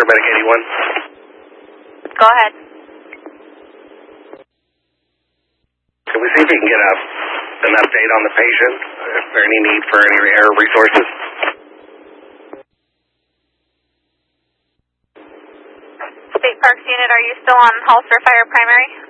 Paramedic 81. Go ahead. Can we see if we can get an update on the patient? Is there any need for any air resources? State Parks Unit, are you still on Halls for Fire Primary?